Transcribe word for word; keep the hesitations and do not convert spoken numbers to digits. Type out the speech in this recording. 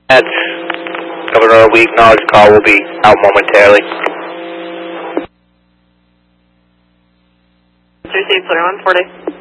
That's Governor, we acknowledge call will be out momentarily. Tuesday, twenty-one forty.